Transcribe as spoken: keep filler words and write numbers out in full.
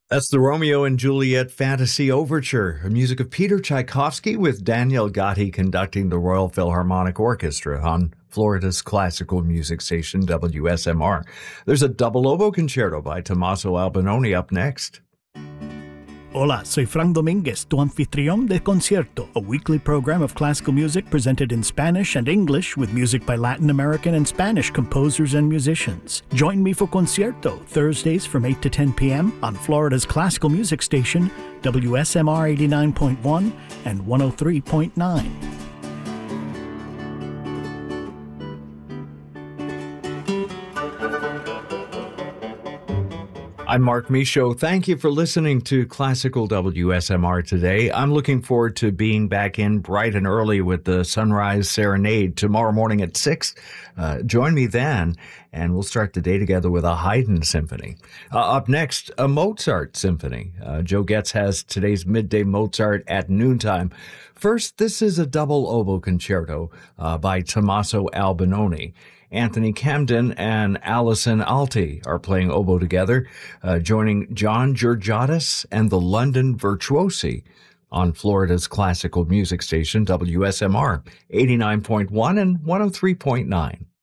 That's the Romeo and Juliet Fantasy Overture, a music of Peter Tchaikovsky with Daniel Gotti conducting the Royal Philharmonic Orchestra on Florida's classical music station, W S M R. There's a double oboe concerto by Tommaso Albinoni up next. Hola, soy Frank Dominguez, tu anfitrión de Concierto, a weekly program of classical music presented in Spanish and English with music by Latin American and Spanish composers and musicians. Join me for Concierto, Thursdays from eight to ten p.m. on Florida's classical music station, W S M R eighty-nine point one and one oh three point nine. I'm Mark Michaud. Thank you for listening to Classical W S M R today. I'm looking forward to being back in bright and early with the Sunrise Serenade tomorrow morning at six. Uh, join me then, and we'll start the day together with a Haydn symphony. Uh, up next, a Mozart symphony. Uh, Joe Getz has today's Midday Mozart at noontime. First, this is a double oboe concerto uh, by Tommaso Albinoni. Anthony Camden and Alison Alti are playing oboe together, uh, joining John Georgiadis and the London Virtuosi on Florida's classical music station, W S M R eighty-nine point one and one oh three point nine.